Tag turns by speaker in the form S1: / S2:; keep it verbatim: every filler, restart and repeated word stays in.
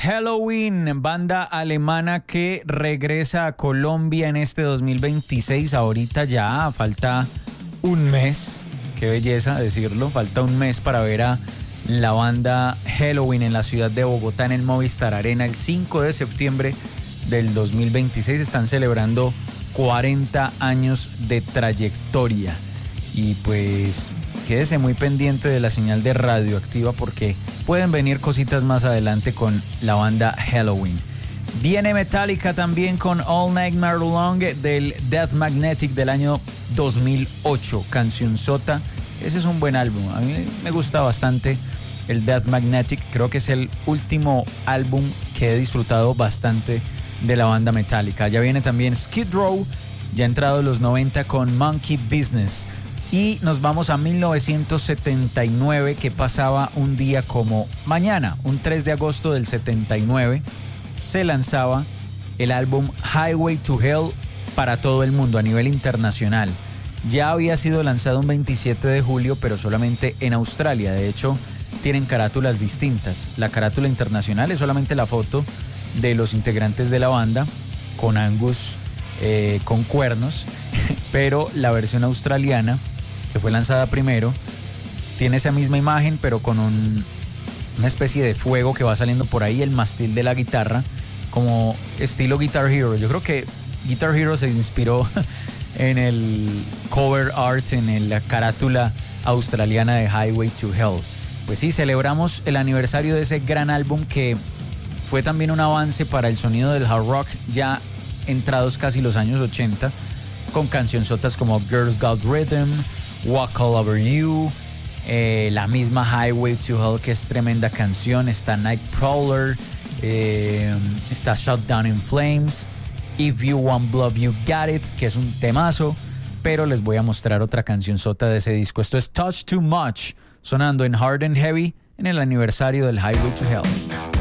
S1: Helloween, banda alemana que regresa a Colombia en este dos mil veintiséis. Ahorita ya falta un mes. Qué belleza decirlo. Falta un mes para ver a la banda Helloween en la ciudad de Bogotá, en el Movistar Arena, el cinco de septiembre del dos mil veintiséis. Están celebrando cuarenta años de trayectoria. Y pues quédese muy pendiente de la señal de Radioactiva porque pueden venir cositas más adelante con la banda Helloween. Viene Metallica también con All Nightmare Long del Death Magnetic del año dos mil ocho. Cancionzota. Ese es un buen álbum. A mí me gusta bastante el Death Magnetic. Creo que es el último álbum que he disfrutado bastante de la banda Metallica. Ya viene también Skid Row, ya entrado en los noventa con Monkey Business. Y nos vamos a mil novecientos setenta y nueve, que pasaba un día como mañana, un tres de agosto del setenta y nueve, se lanzaba el álbum Highway to Hell para todo el mundo a nivel internacional. Ya había sido lanzado un veintisiete de julio, pero solamente en Australia. De hecho, tienen carátulas distintas. La carátula internacional es solamente la foto de los integrantes de la banda con Angus eh, con cuernos, pero la versión australiana, que fue lanzada primero, tiene esa misma imagen, pero con un, una especie de fuego que va saliendo por ahí, el mástil de la guitarra, como estilo Guitar Hero. Yo creo que Guitar Hero se inspiró en el cover art, en la carátula australiana de Highway to Hell. Pues sí, celebramos el aniversario de ese gran álbum que fue también un avance para el sonido del hard rock, ya entrados casi los años ochenta, con cancionzotas como Girls Got Rhythm, Walk All Over You, eh, la misma Highway to Hell, que es tremenda canción. Está Nightcrawler, eh, está Shut Down in Flames, If You Want Blood You Got It, que es un temazo, pero les voy a mostrar otra cancionzota de ese disco. Esto es Touch Too Much, sonando en Hard and Heavy en el aniversario del Highway to Hell.